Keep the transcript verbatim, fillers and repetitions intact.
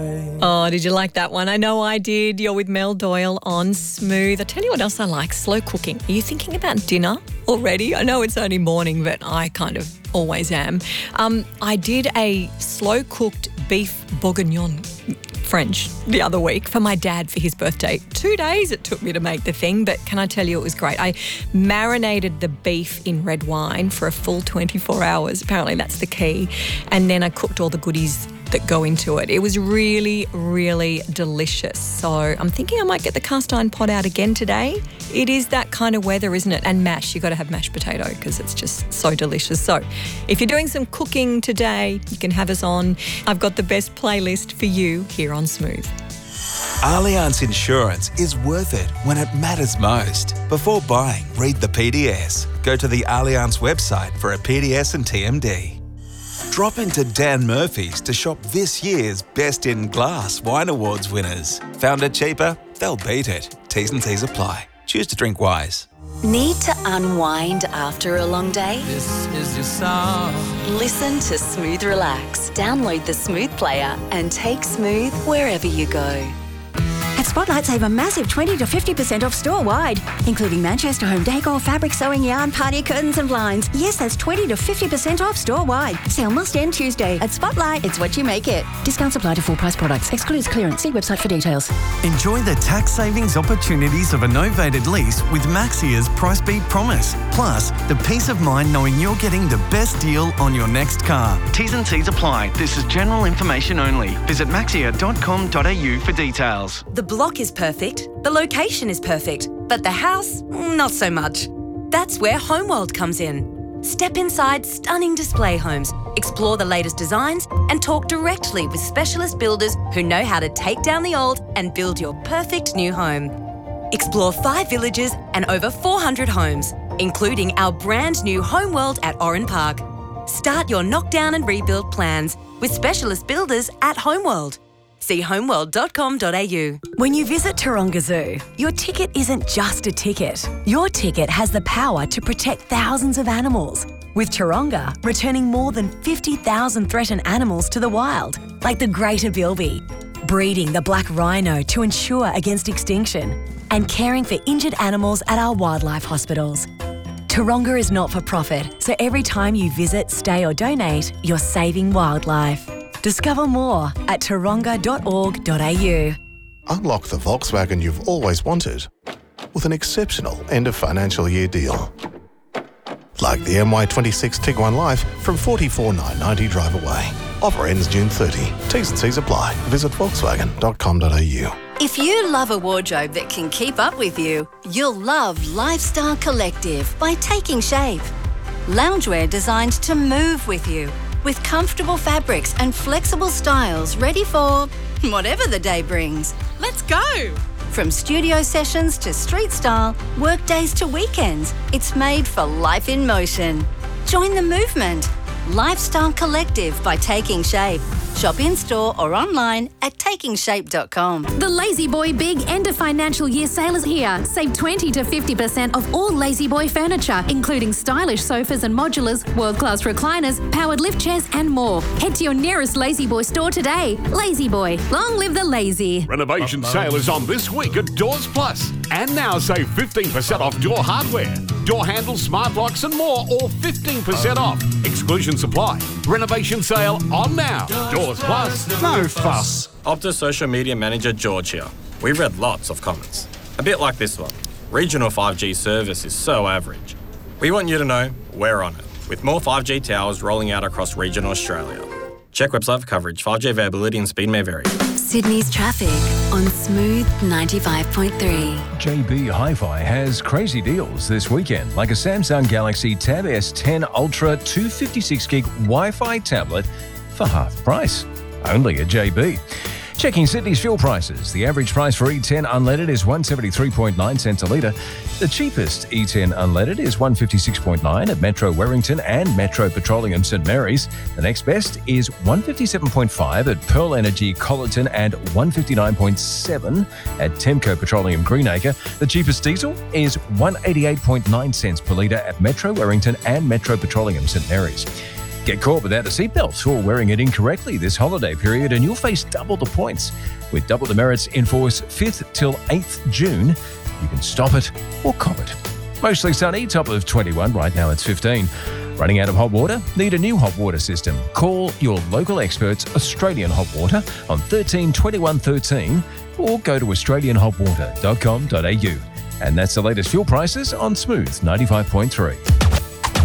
Oh, did you like that one? I know I did. You're with Mel Doyle on Smooth. I tell you what else I like, slow cooking. Are you thinking about dinner already? I know it's only morning, but I kind of always am. Um, I did a slow-cooked beef bourguignon French the other week for my dad for his birthday. Two days it took me to make the thing, but can I tell you it was great. I marinated the beef in red wine for a full twenty-four hours. Apparently that's the key. And then I cooked all the goodies that go into it. It was really, really delicious. So I'm thinking I might get the cast iron pot out again today. It is that kind of weather, isn't it? And mash, you've got to have mashed potato because it's just so delicious. So if you're doing some cooking today, you can have us on. I've got the best playlist for you here on Smooth. Allianz Insurance is worth it when it matters most. Before buying, read the P D S. Go to the Allianz website for a P D S and T M D. Drop into Dan Murphy's to shop this year's Best in Glass Wine Awards winners. Found it cheaper? They'll beat it. T's and C's apply. Choose to drink wise. Need to unwind after a long day? This is your song. Listen to Smooth Relax. Download the Smooth player and take Smooth wherever you go. At Spotlight, save a massive twenty to fifty percent off store-wide, including Manchester home decor, fabric, sewing, yarn, party curtains and blinds. Yes, that's twenty to fifty percent off store-wide. Sale must end Tuesday. At Spotlight, it's what you make it. Discounts apply to full-price products. Excludes clearance. See website for details. Enjoy the tax savings opportunities of a novated lease with Maxia's Price Beat Promise. Plus, the peace of mind knowing you're getting the best deal on your next car. T's and C's apply. This is general information only. Visit maxia dot com dot a u for details. The block is perfect, the location is perfect, but the house, not so much. That's where Homeworld comes in. Step inside stunning display homes, explore the latest designs, and talk directly with specialist builders who know how to take down the old and build your perfect new home. Explore five villages and over four hundred homes, including our brand new Homeworld at Oran Park. Start your knockdown and rebuild plans with specialist builders at Homeworld. See homeworld dot com dot a u. When you visit Taronga Zoo, your ticket isn't just a ticket. Your ticket has the power to protect thousands of animals, with Taronga returning more than fifty thousand threatened animals to the wild, like the greater bilby, breeding the black rhino to ensure against extinction, and caring for injured animals at our wildlife hospitals. Taronga is not for profit, so every time you visit, stay or donate, you're saving wildlife. Discover more at taronga dot org dot a u. Unlock the Volkswagen you've always wanted with an exceptional end of financial year deal. Like the M Y twenty-six Tiguan Life from forty-four thousand nine hundred ninety drive away. Offer ends June thirtieth. T's and C's apply. Visit volkswagen dot com dot a u. If you love a wardrobe that can keep up with you, you'll love Lifestyle Collective by Taking Shape. Loungewear designed to move with you, with comfortable fabrics and flexible styles ready for whatever the day brings. Let's go! From studio sessions to street style, work days to weekends, it's made for life in motion. Join the movement. Lifestyle Collective by Taking Shape. Shop in-store or online at taking shape dot com. The Lazy Boy Big End of Financial Year sale is here. Save twenty to fifty percent off all Lazy Boy furniture, including stylish sofas and modulars, world-class recliners, powered lift chairs and more. Head to your nearest Lazy Boy store today. Lazy Boy, long live the lazy. Renovation sale is on this week at Doors Plus. And now save fifteen percent off door hardware, door handles, smart locks and more, all fifteen percent off. Exclusions apply. Renovation sale on now. Doors Plus. No fuss. Optus Social Media Manager George here. We read lots of comments. A bit like this one. Regional five G service is so average. We want you to know we're on it, with more five G towers rolling out across regional Australia. Check website for coverage. five G availability and speed may vary. Sydney's traffic on Smooth ninety-five point three. J B Hi-Fi has crazy deals this weekend, like a Samsung Galaxy Tab S ten Ultra two fifty-six gig Wi-Fi tablet for half price. Only at J B. Checking Sydney's fuel prices. The average price for E ten unleaded is one seventy-three point nine cents a litre. The cheapest E ten unleaded is one fifty-six point nine at Metro Werrington and Metro Petroleum St Mary's. The next best is one fifty-seven point five at Pearl Energy Colleton and one fifty-nine point seven at Temco Petroleum Greenacre. The cheapest diesel is one eighty-eight point nine cents per litre at Metro Werrington and Metro Petroleum St Mary's. Get caught without a seatbelt or wearing it incorrectly this holiday period and you'll face double the points. With double demerits in force fifth till eighth June, you can stop it or cop it. Mostly sunny, top of twenty-one, right now it's fifteen. Running out of hot water? Need a new hot water system? Call your local experts Australian Hot Water on thirteen twenty-one thirteen or go to australian hot water dot com dot a u. And that's the latest fuel prices on Smooth ninety-five point three.